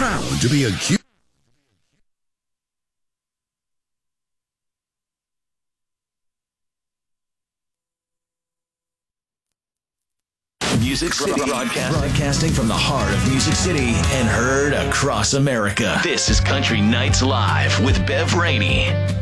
Proud to be a Q. Music City broadcasting from the heart of Music City and heard across America. This is Country Nights Live with Bev Rainey.